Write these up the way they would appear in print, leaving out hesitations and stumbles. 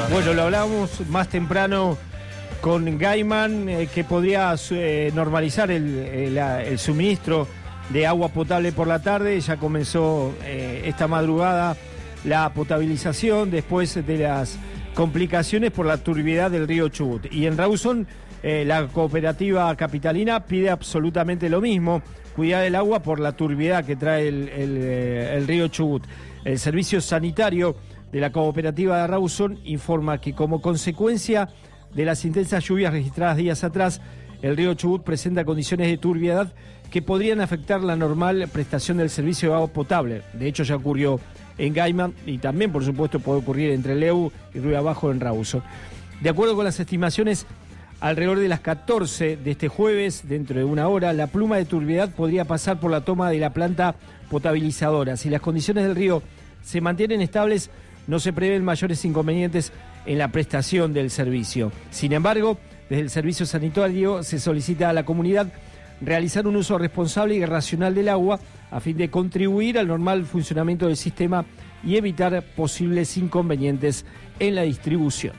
Bueno, lo hablábamos más temprano con Gaiman, que podría normalizar el suministro de agua potable por la tarde. Ya comenzó esta madrugada la potabilización después de las complicaciones por la turbiedad del río Chubut. Y en Rawson, la cooperativa capitalina pide absolutamente lo mismo: cuidar el agua por la turbiedad que trae el río Chubut. El servicio sanitario de la cooperativa de Rawson informa que, como consecuencia de las intensas lluvias registradas días atrás, el río Chubut presenta condiciones de turbiedad que podrían afectar la normal prestación del servicio de agua potable. De hecho, ya ocurrió en Gaiman y también, por supuesto, puede ocurrir entre Leu y Río Abajo en Rawson. De acuerdo con las estimaciones, alrededor de las 14 de este jueves, dentro de una hora, la pluma de turbiedad podría pasar por la toma de la planta potabilizadora. Si las condiciones del río se mantienen estables, no se prevén mayores inconvenientes en la prestación del servicio. Sin embargo, desde el servicio sanitario se solicita a la comunidad realizar un uso responsable y racional del agua a fin de contribuir al normal funcionamiento del sistema y evitar posibles inconvenientes en la distribución.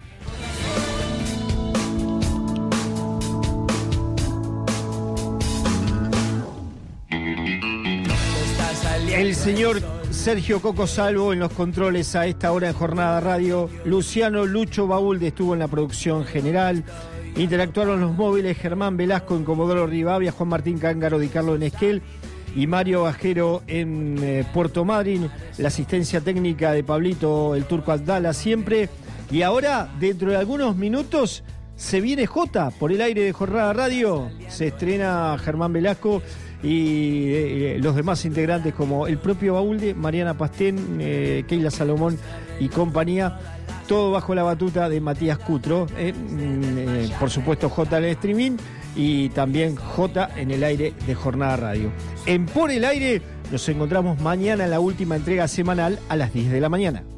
El señor Sergio Coco Salvo en los controles a esta hora en Jornada Radio. Luciano Lucho Baúlde estuvo en la producción general. Interactuaron los móviles Germán Velasco en Comodoro Rivadavia, Juan Martín Cángaro, Di Carlo en Esquel y Mario Bajero en Puerto Madryn. La asistencia técnica de Pablito el Turco Abdala siempre. Y ahora, dentro de algunos minutos, se viene Jota por el aire de Jornada Radio. Se estrena Germán Velasco y los demás integrantes como el propio Baúlde, Mariana Pastén, Keila Salomón y compañía, todo bajo la batuta de Matías Cutro, por supuesto Jota en el streaming y también Jota en el aire de Jornada Radio. En Por el Aire nos encontramos mañana en la última entrega semanal a las 10 de la mañana.